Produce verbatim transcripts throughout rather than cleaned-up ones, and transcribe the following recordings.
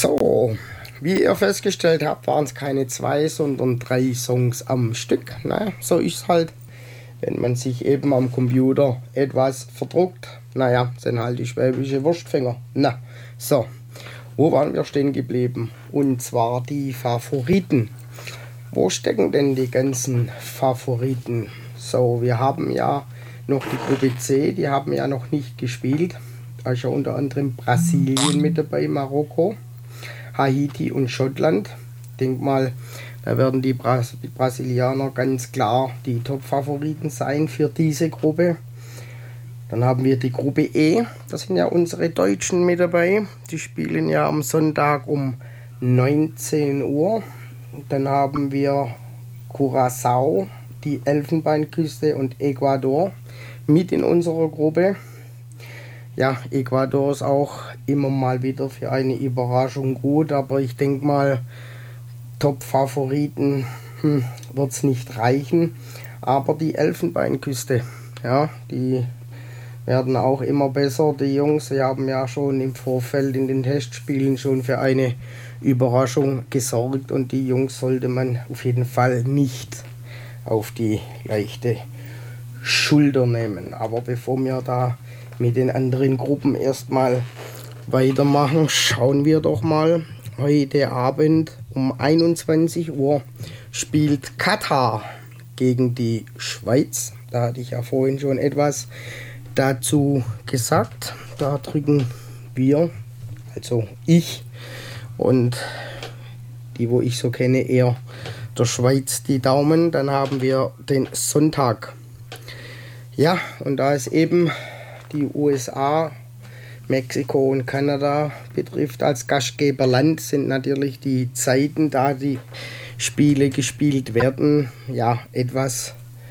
So, wie ihr festgestellt habt, waren es keine zwei, sondern drei Songs am Stück. Na, so ist es halt, wenn man sich eben am Computer etwas verdruckt. Naja, sind halt die schwäbische Wurstfinger. Na, so, wo waren wir stehen geblieben? Und zwar die Favoriten. Wo stecken denn die ganzen Favoriten? So, wir haben ja noch die Gruppe C, die haben ja noch nicht gespielt. Da ist ja unter anderem Brasilien mit dabei, Marokko, Haiti und Schottland. Ich denke mal, da werden die, Bras die Brasilianer ganz klar die Top-Favoriten sein für diese Gruppe. Dann haben wir die Gruppe E, da sind ja unsere Deutschen mit dabei. Die spielen ja am Sonntag um neunzehn Uhr. Dann haben wir Curaçao, die Elfenbeinküste und Ecuador mit in unserer Gruppe. Ja, Ecuador ist auch immer mal wieder für eine Überraschung gut, aber ich denke mal, Top-Favoriten hm, wird es nicht reichen. Aber die Elfenbeinküste, ja, die werden auch immer besser. Die Jungs, die haben ja schon im Vorfeld in den Testspielen schon für eine Überraschung gesorgt und die Jungs sollte man auf jeden Fall nicht auf die leichte Schulter nehmen. Aber bevor wir da mit den anderen Gruppen erstmal weitermachen, schauen wir doch mal. Heute Abend um einundzwanzig Uhr spielt Katar gegen die Schweiz. Da hatte ich ja vorhin schon etwas dazu gesagt. Da drücken wir, also ich und die, wo ich so kenne, eher der Schweiz die Daumen. Dann haben wir den Sonntag. Ja, und da es eben die U S A, Mexiko und Kanada betrifft als Gastgeberland, sind natürlich die Zeiten, da die Spiele gespielt werden, ja, etwas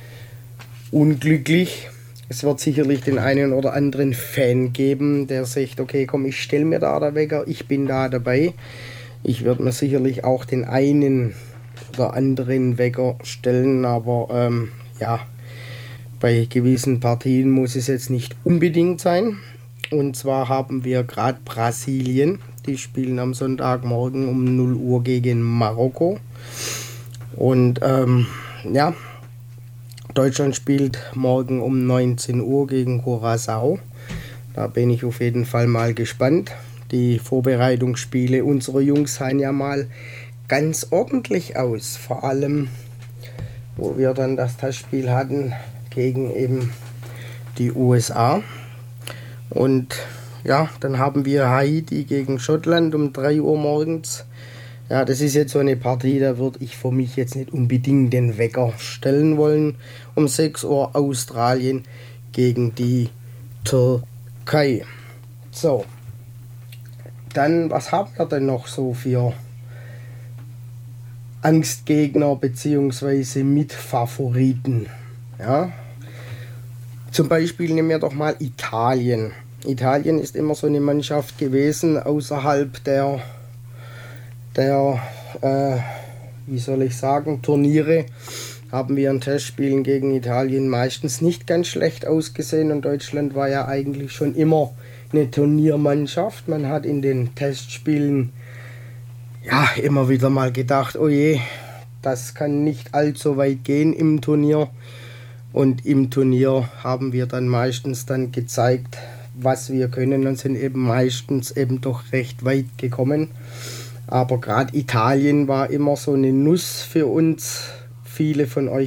unglücklich. Es wird sicherlich den einen oder anderen Fan geben, der sagt, okay, komm, ich stelle mir da der Wecker, ich bin da dabei. Ich werde mir sicherlich auch den einen oder anderen Wecker stellen, aber ähm, ja, bei gewissen Partien muss es jetzt nicht unbedingt sein. Und zwar haben wir gerade Brasilien. Die spielen am Sonntagmorgen um null Uhr gegen Marokko. Und ähm, ja, Deutschland spielt morgen um neunzehn Uhr gegen Curaçao. Da bin ich auf jeden Fall mal gespannt. Die Vorbereitungsspiele unserer Jungs sahen ja mal ganz ordentlich aus. Vor allem, wo wir dann das Testspiel hatten gegen eben die U S A. Und ja, dann haben wir Haiti gegen Schottland um drei Uhr morgens. Ja, das ist jetzt so eine Partie, da würde ich für mich jetzt nicht unbedingt den Wecker stellen wollen. Um sechs Uhr Australien gegen die Türkei. So, dann, was haben wir denn noch so für Angstgegner bzw. Mitfavoriten? Ja, zum Beispiel nehmen wir doch mal Italien. Italien ist immer so eine Mannschaft gewesen außerhalb der, der äh, wie soll ich sagen, Turniere. Haben wir in Testspielen gegen Italien meistens nicht ganz schlecht ausgesehen und Deutschland war ja eigentlich schon immer eine Turniermannschaft. Man hat in den Testspielen ja immer wieder mal gedacht, oh je, das kann nicht allzu weit gehen im Turnier. Und im Turnier haben wir dann meistens dann gezeigt, was wir können und sind eben meistens eben doch recht weit gekommen. Aber gerade Italien war immer so eine Nuss für uns. Viele von euch